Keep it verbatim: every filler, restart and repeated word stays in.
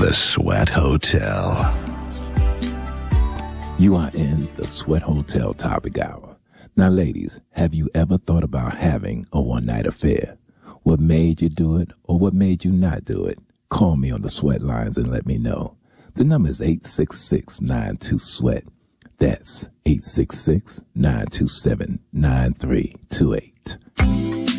The Sweat Hotel. You are in the Sweat Hotel Topic Hour. Now, ladies, have you ever thought about having a one-night affair? What made you do it, or what made you not do it? Call me on the Sweat lines and let me know. The number is eight six six, nine two, SWEAT. That's eight six six, nine two seven, nine three two eight.